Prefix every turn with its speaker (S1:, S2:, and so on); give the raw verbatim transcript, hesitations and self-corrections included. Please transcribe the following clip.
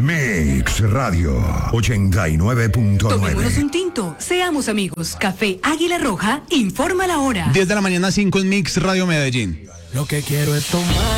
S1: Mix Radio ochenta y nueve punto nueve.
S2: Tomémonos un tinto, seamos amigos. Café Águila Roja, informa la hora.
S3: diez de la mañana, cinco en Mix Radio Medellín.
S4: Lo que quiero es tomar.